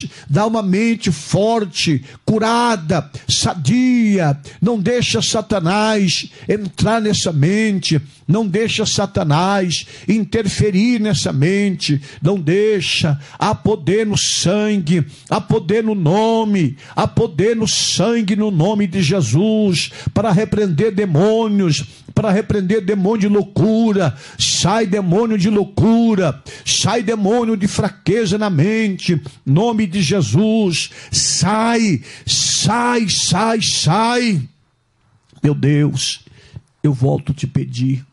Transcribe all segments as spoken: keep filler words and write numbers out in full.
dá uma mente forte, curada, sadia. Não deixa Satanás entrar nessa mente, não deixa Satanás interferir nessa mente, não deixa. Há poder no sangue, há poder no nome, há poder no sangue, no nome de Jesus, para repreender demônios, para repreender demônio de loucura. Sai demônio de loucura, sai demônio de fraqueza na mente, nome de Jesus, sai, sai, sai, sai. Meu Deus, eu volto a te pedir,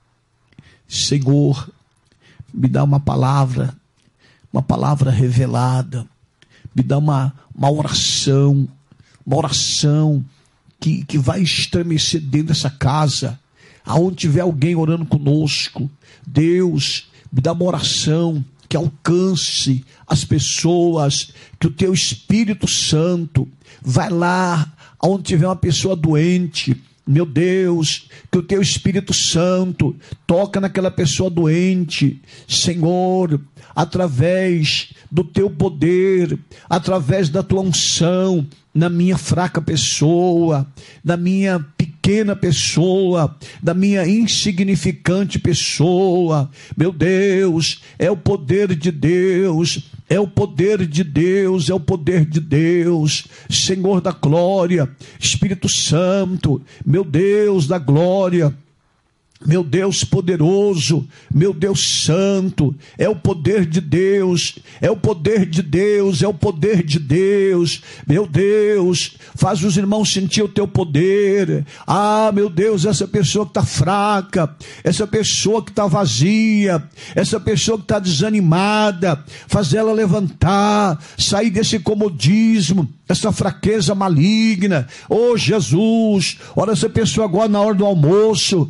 Senhor, me dá uma palavra, uma palavra revelada, me dá uma, uma oração, uma oração que, que vai estremecer dentro dessa casa, aonde tiver alguém orando conosco. Deus, me dá uma oração que alcance as pessoas, que o teu Espírito Santo vai lá aonde tiver uma pessoa doente. Meu Deus, que o teu Espírito Santo toca naquela pessoa doente, Senhor, através do teu poder, através da tua unção, na minha fraca pessoa, na minha pequena pessoa, da minha insignificante pessoa. Meu Deus, é o poder de Deus, é o poder de Deus, é o poder de Deus, Senhor da glória, Espírito Santo, meu Deus da glória, meu Deus poderoso, meu Deus santo, é o poder de Deus, é o poder de Deus, é o poder de Deus. Meu Deus, faz os irmãos sentir o teu poder. Ah, meu Deus, essa pessoa que está fraca, essa pessoa que está vazia, essa pessoa que está desanimada, faz ela levantar, sair desse comodismo, essa fraqueza maligna. Oh Jesus, olha essa pessoa agora na hora do almoço,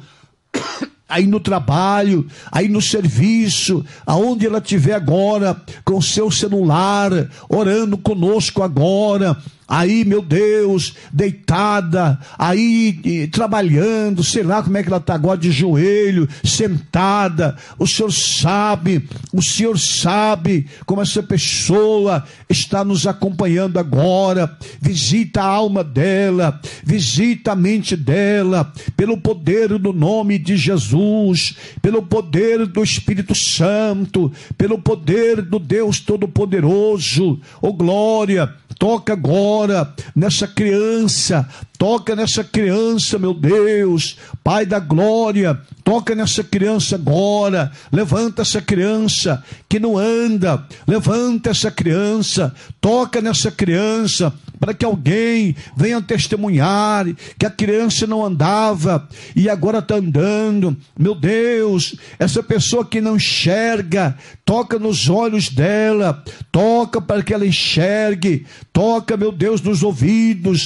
aí no trabalho, aí no serviço, aonde ela estiver agora, com o seu celular, orando conosco agora, aí, meu Deus, deitada, aí trabalhando, sei lá como é que ela está agora, de joelho, sentada. O Senhor sabe, o Senhor sabe como essa pessoa está nos acompanhando agora. Visita a alma dela, visita a mente dela, pelo poder do nome de Jesus, pelo poder do Espírito Santo, pelo poder do Deus Todo-Poderoso. Oh glória, toca agora nessa criança, toca nessa criança, meu Deus, Pai da glória, toca nessa criança agora, levanta essa criança que não anda, levanta essa criança, toca nessa criança, para que alguém venha testemunhar que a criança não andava e agora está andando. Meu Deus, essa pessoa que não enxerga, toca nos olhos dela, toca para que ela enxergue, toca, meu Deus, nos ouvidos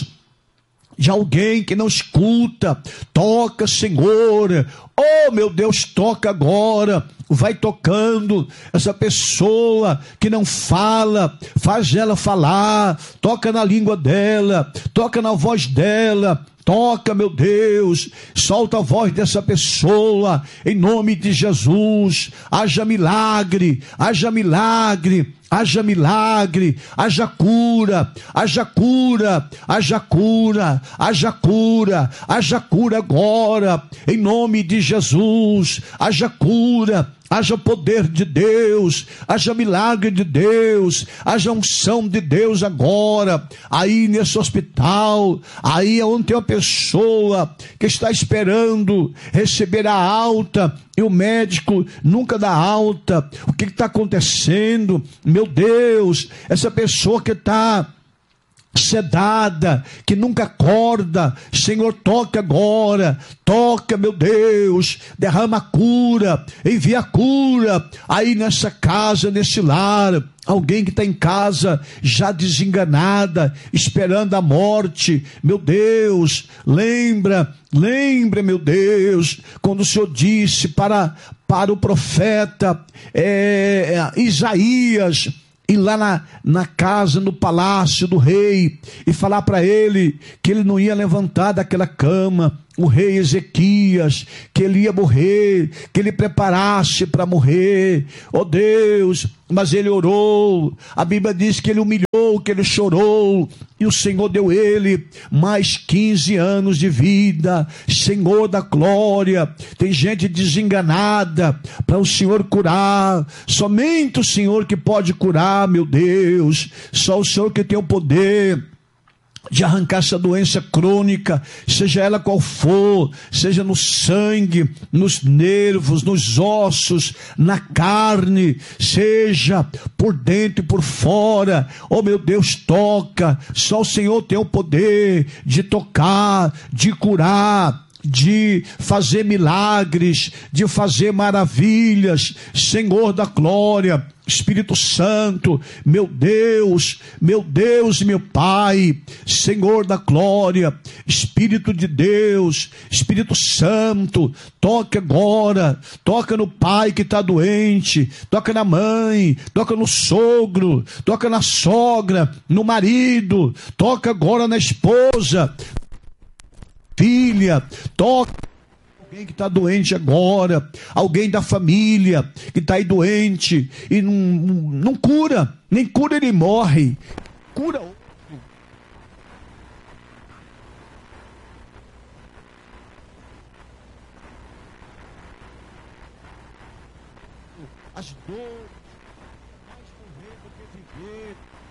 de alguém que não escuta, toca, Senhor. Oh, meu Deus, toca agora, vai tocando essa pessoa que não fala, faz ela falar, toca na língua dela, toca na voz dela, toca, meu Deus, solta a voz dessa pessoa, em nome de Jesus. Haja milagre, haja milagre, haja milagre, haja cura, haja cura, haja cura, haja cura, haja cura agora, em nome de Jesus. Haja cura, haja poder de Deus, haja milagre de Deus, haja unção de Deus agora, aí nesse hospital, aí onde tem uma pessoa que está esperando receber a alta, e o médico nunca dá alta. O que está acontecendo? Meu Deus, essa pessoa que está sedada, que nunca acorda, Senhor, toca agora, toca, meu Deus, derrama cura, envia cura, aí nessa casa, nesse lar, alguém que está em casa, já desenganada, esperando a morte, meu Deus, lembra, lembra, meu Deus, quando o Senhor disse para, para o profeta é, Isaías, ir lá na, na casa, no palácio do rei, e falar para ele que ele não ia levantar daquela cama, o rei Ezequias, que ele ia morrer, que ele preparasse para morrer. Oh Deus, mas ele orou, a Bíblia diz que ele humilhou chorou, que ele chorou, e o Senhor deu ele mais quinze anos de vida. Senhor da glória, tem gente desenganada para o Senhor curar. Somente o Senhor que pode curar, meu Deus. Só o Senhor que tem o poder de arrancar essa doença crônica, seja ela qual for, seja no sangue, nos nervos, nos ossos, na carne, seja por dentro e por fora. Oh meu Deus, toca. Só o Senhor tem o poder de tocar, de curar, de fazer milagres, de fazer maravilhas. Senhor da glória, Espírito Santo, meu Deus, meu Deus e meu Pai, Senhor da glória, Espírito de Deus, Espírito Santo, toca agora, toca no pai que está doente, toca na mãe, toca no sogro, toca na sogra, no marido, toca agora na esposa, filha, toca alguém que está doente agora, alguém da família que está aí doente e não, não, não cura, nem cura ele morre, cura outro. As dores, mais morrer do que viver,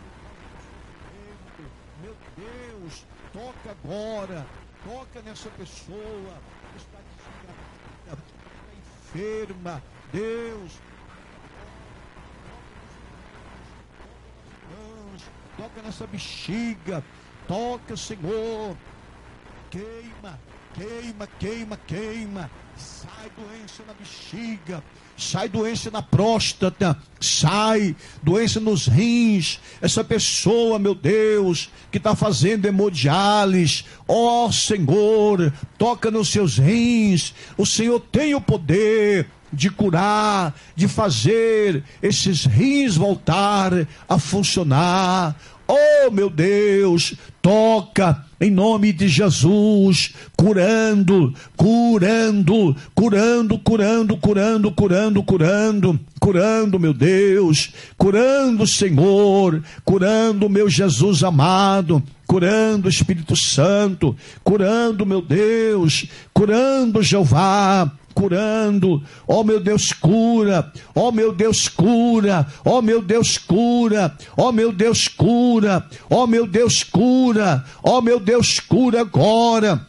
meu Deus, toca agora, toca nessa pessoa que está desesperada, está enferma, Deus, toca nessa bexiga, toca, Senhor, queima, queima, queima, queima, sai doença na bexiga, sai doença na próstata, sai doença nos rins. Essa pessoa, meu Deus, que está fazendo hemodiálise, ó Senhor, toca nos seus rins. O Senhor tem o poder de curar, de fazer esses rins voltar a funcionar. Oh meu Deus, toca em nome de Jesus, curando, curando, curando, curando, curando, curando, curando, curando, meu Deus, curando, Senhor, curando, meu Jesus amado, curando, Espírito Santo, curando, meu Deus, curando, Jeová, curando, ó meu Deus, cura, ó meu Deus, cura, ó meu Deus, cura, ó meu Deus, cura, ó meu Deus, cura, ó meu Deus, cura agora.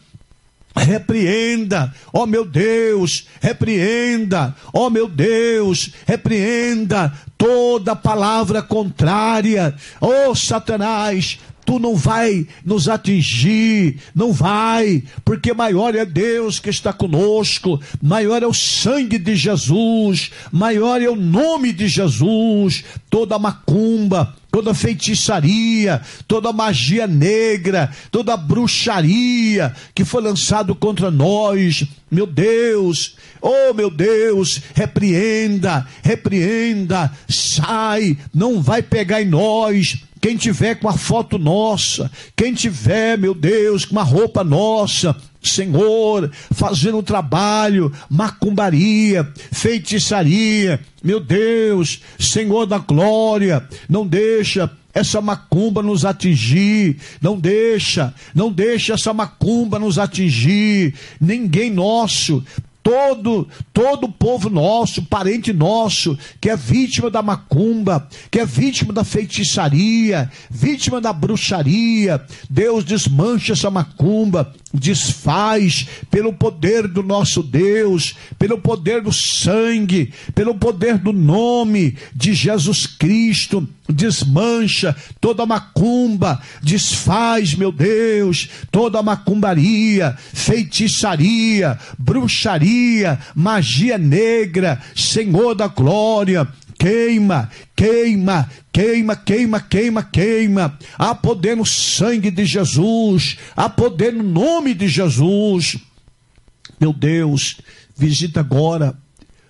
Repreenda, ó meu Deus, repreenda, ó meu Deus, repreenda toda palavra contrária, ó Satanás. Tu não vai nos atingir, não vai, porque maior é Deus que está conosco, maior é o sangue de Jesus, maior é o nome de Jesus. Toda macumba, toda feitiçaria, toda magia negra, toda bruxaria que foi lançado contra nós, meu Deus, oh meu Deus, repreenda, repreenda, sai, não vai pegar em nós. Quem tiver com a foto nossa, quem tiver, meu Deus, com uma roupa nossa, Senhor, fazendo um trabalho, macumbaria, feitiçaria, meu Deus, Senhor da glória, não deixa essa macumba nos atingir, não deixa, não deixa essa macumba nos atingir, ninguém nosso, Todo, todo povo nosso, parente nosso, que é vítima da macumba, que é vítima da feitiçaria, vítima da bruxaria, Deus desmancha essa macumba, desfaz pelo poder do nosso Deus, pelo poder do sangue, pelo poder do nome de Jesus Cristo. Desmancha toda macumba, desfaz, meu Deus, toda macumbaria, feitiçaria, bruxaria, magia negra, Senhor da glória. Queima, queima, queima, queima, queima, queima. Há poder no sangue de Jesus, há poder no nome de Jesus. Meu Deus, visita agora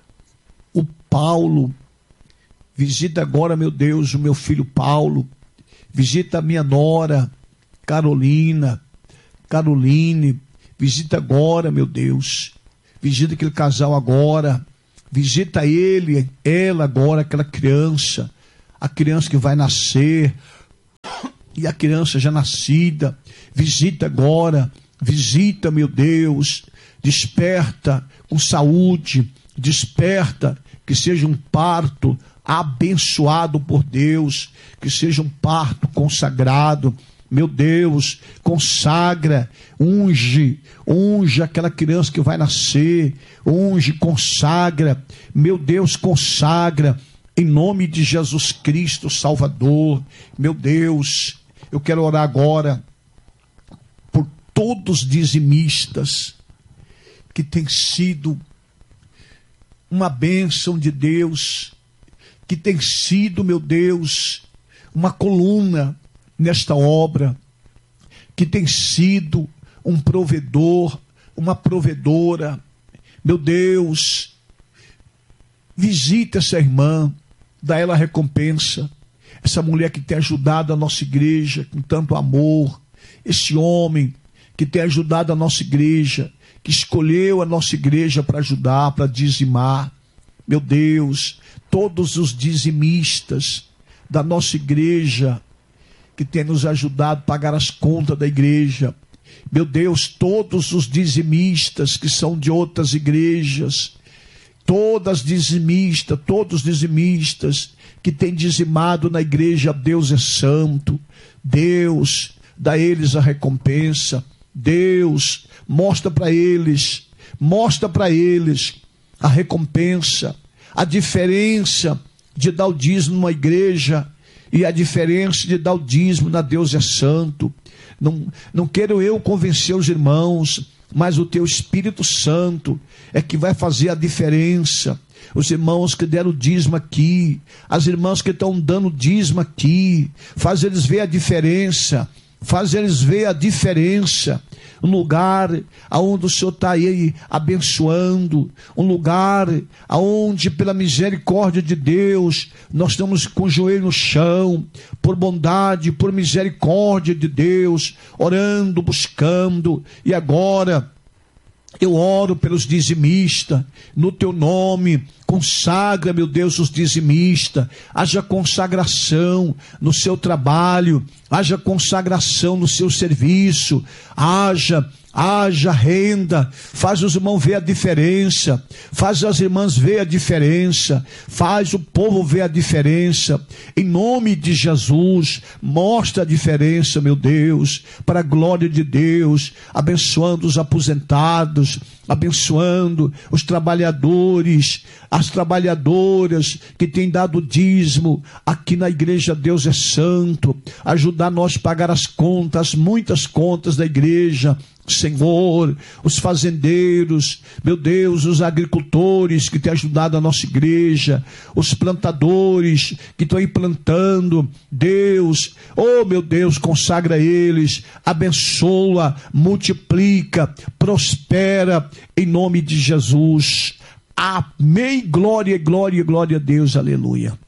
o Paulo. Visita agora, meu Deus, o meu filho Paulo. Visita a minha nora, Carolina, Caroline. Visita agora, meu Deus. Visita aquele casal agora. Visita ele, ela agora, aquela criança. A criança que vai nascer. e a criança já nascida. Visita agora, visita, meu Deus, desperta com saúde, desperta, que seja um parto abençoado por Deus, que seja um parto consagrado. Meu Deus, consagra, unge, unge aquela criança que vai nascer, unge, consagra, meu Deus, consagra, em nome de Jesus Cristo, Salvador. Meu Deus, eu quero orar agora por todos os dizimistas que têm sido uma bênção de Deus, que tem sido, meu Deus, uma coluna nesta obra, que tem sido um provedor, uma provedora. Meu Deus, visita essa irmã, dá ela recompensa, essa mulher que tem ajudado a nossa igreja com tanto amor, esse homem que tem ajudado a nossa igreja, que escolheu a nossa igreja para ajudar, para dizimar. Meu Deus, todos os dizimistas da nossa igreja, que tem nos ajudado a pagar as contas da igreja. Meu Deus, todos os dizimistas que são de outras igrejas, todas dizimistas, todos dizimistas que têm dizimado na igreja, Deus é santo. Deus, dá a eles a recompensa. Deus, mostra para eles, mostra para eles a recompensa, a diferença de dar o dízimo numa igreja e a diferença de dar o dízimo na Deus é santo. Não, não quero eu convencer os irmãos, mas o teu Espírito Santo é que vai fazer a diferença. Os irmãos que deram o dízimo aqui, as irmãs que estão dando dízimo aqui, faz eles ver a diferença, faz eles ver a diferença. Um lugar onde o Senhor está aí abençoando, um lugar onde pela misericórdia de Deus nós estamos com o joelho no chão, por bondade, por misericórdia de Deus, orando, buscando. E agora eu oro pelos dizimistas, no teu nome, consagra, meu Deus, os dizimistas, haja consagração no seu trabalho, haja consagração no seu serviço, haja, haja renda, faz os irmãos ver a diferença, faz as irmãs ver a diferença, faz o povo ver a diferença, em nome de Jesus, mostra a diferença, meu Deus, para a glória de Deus, abençoando os aposentados, abençoando os trabalhadores, as trabalhadoras que têm dado dízimo aqui na igreja. Deus é santo, ajudar nós a pagar as contas, muitas contas da igreja, Senhor, os fazendeiros, meu Deus, os agricultores que têm ajudado a nossa igreja, os plantadores que estão aí plantando, Deus, oh meu Deus, consagra eles, abençoa, multiplica, prospera, em nome de Jesus. Amém, glória, glória, glória a Deus, aleluia.